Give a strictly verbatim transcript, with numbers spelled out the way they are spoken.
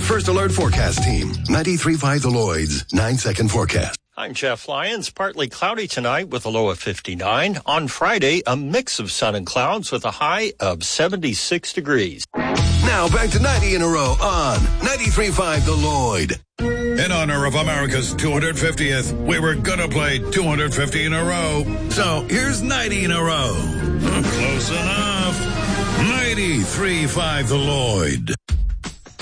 First Alert Forecast Team. ninety-three point five The Lloyd's nine-second forecast. I'm Jeff Lyons. Partly cloudy tonight with a low of fifty-nine. On Friday, a mix of sun and clouds with a high of seventy-six degrees. Now back to ninety in a row on ninety-three point five The Lloyd. In honor of America's two hundred fiftieth, we were gonna play two hundred fifty in a row. So here's ninety in a row. Close enough. ninety-three point five The Lloyd.